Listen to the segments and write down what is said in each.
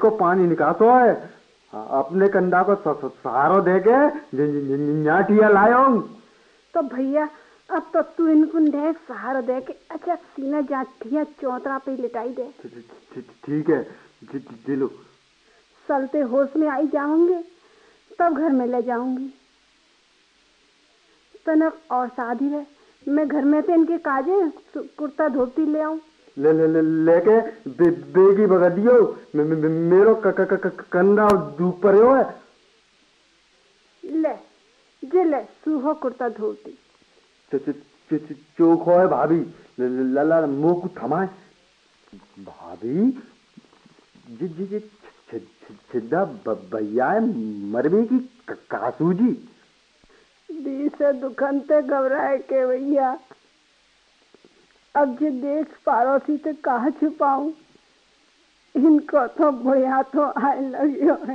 को पानी निकासो है, अपने कंधा को सहारो देके न्याठिया लायो। तो भैया अब तो तू इनको देख सहारा दे के अच्छा सीना जाठिया चौतरा पे लिटाई दे। ठीक है जिलो। चलते होश में आई जाऊंगे तब घर में ले जाऊंगी। तनक और शादी है, मैं घर में से इनके काजे कुर्ता धोती ले आऊं। लेके बेगी बगा दियो, मेरो कंधा धूप पर है। ले जे ले सूहो कुर्ता धोती चोखो है भाभी, लला मुंह को थमाए भाभी जी जी जी छिदा भैया मरवे की कासू जी दी से दुखनते घबराए के भैया। अब जे देख पारोसी तो कहा छुपाऊं, इनको तो बुढ़िया तो आए लगियो है।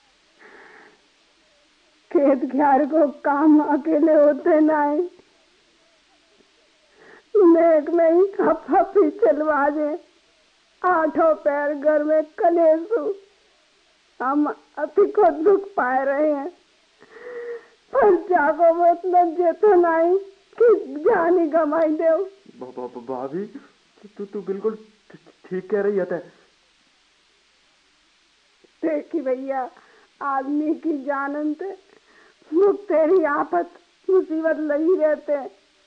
खेत घार को काम अकेले होते ना है, नेक में ही खपी चलवा दे। आठों पैर घर में कलेसु, हम अति को दुख पाए रहे हैं, पर जागो मतलब जेतो नहीं कि जान ही गमाई दे। भाभी तू बिल्कुल ठीक कह रही है। देखी भैया, आदमी की जानन ते मुख तेरी आफत मुसीबत लगी रहते,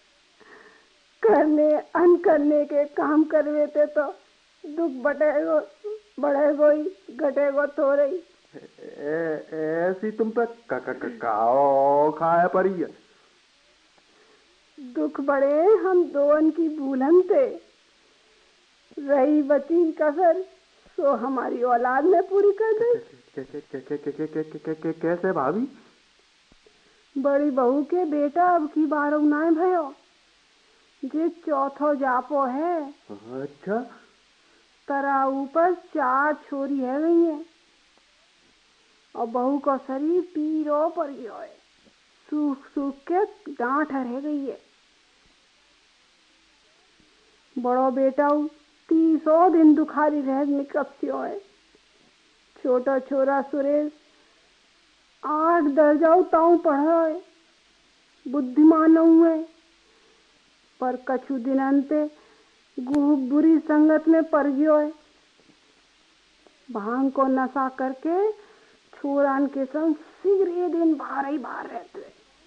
करने अन करने के काम करवे थे तो दुख बढ़ेगो ही घटेगो थोड़े ही। ऐसी तुम पे काओ खाया पड़ी है। दुख बढ़े हम दोन की भूलन थे, रही बची कसर सो हमारी औलाद में पूरी कर दे। कैसे भाभी? बड़ी बहू के बेटा अब की बार उनाए भयो, जे चौथो जापो है। अच्छा। तरा ऊपर 4 छोरी है गई है और बहू का शरीर पीरो पर गयो है, सूख सूख के डांठ रह गई है। बड़ो बेटा 30 दिन दुखारी रह निकपसियो है। छोटा छोरा सुरेश 8 दर्जाऊ ताऊ पढ़ा है, बुद्धिमान है, पर कछु दिन अंते बुरी संगत में पड़ गयो है। भांग को नशा करके छोरान के संग सिगरे दिन बाहर ही बाहर रहते।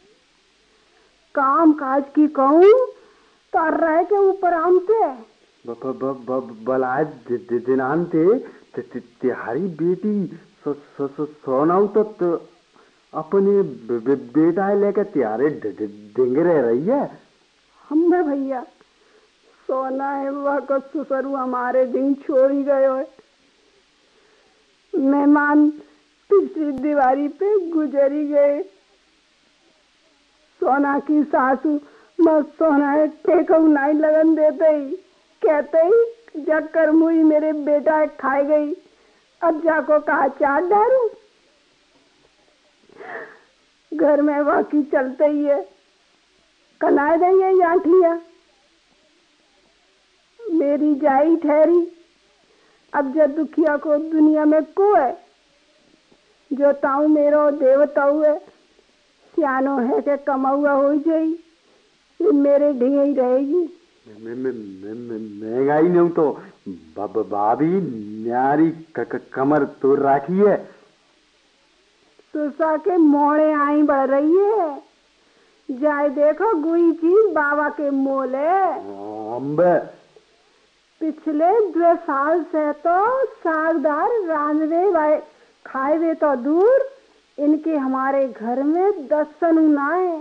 काम काज की कहूँ तो रह के ऊपर आमते बलाय दिनांते तिहारी बेटी सोनाऊ तो अपने बेटा लेकर तिहारे ढेंगे रह रही है। हमें भैया सोना है वह को सुसरु हमारे दिन छोड़ी गयो है। मेहमान पिछली दिवाली पे गुजरी गए। सोना की सासू मत सोना टेको नहीं लगन देते ही, कहते ही जक्कर मुई मेरे बेटा खाई गई, अब जाको कहा चाट डालू। घर में वाकी चलते ही है, कनाए देंगे याठिया मेरी जाई ठहरी। अब जब दुखिया को दुनिया में को है, जो ताऊ मेरो देवताऊ है, सियानो है के कमाऊआ हो जाई, मेरे ढींगे ही रहेगी। महंगाई नहीं तो भाभी न्यारी कमर तोड़ राखी है। सुरसा के मोड़े आई बढ़ रही है, जाए देखो गुई चीज बाबा के मोले। अम्बे पिछले 2 साल से तो सागदार रांधने वाले खाए वे तो दूर, इनके हमारे घर में 10 सनुनाए।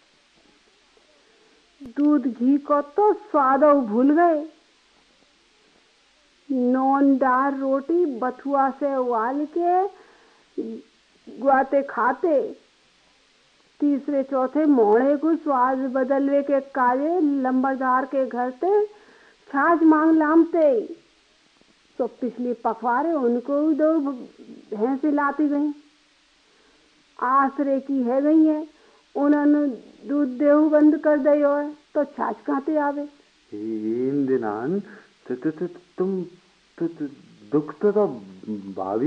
दूध घी को तो स्वाद भूल गए। नोनदार रोटी बथुआ से उबाल के गुआते खाते, तीसरे चौथे मोड़े को स्वाद बदलवे के काजे लंबरदार के घर से छाछ मांग लामते। तो पिछली पखवारे उनको 2 भैंसे लाती गई, आसरे की है गई है, उन्होंने दूध देहू बंद कर दियो है, तो छाछ खाते आवे। इन दिनान तुम दुख तो भाभी